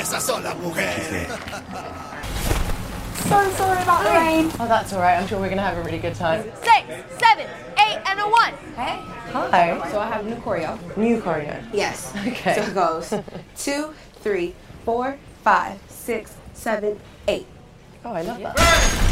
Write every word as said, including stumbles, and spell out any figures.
Esas son las mujeres. So sorry about the rain. Oh, that's all right. I'm sure we're going to have a really good time. Six, seven, eight, and a one. Hey. Hi. So I have new choreo. New choreo. Yes. Okay. So it goes two, three, four, five, six, seven, eight. Oh, I love that.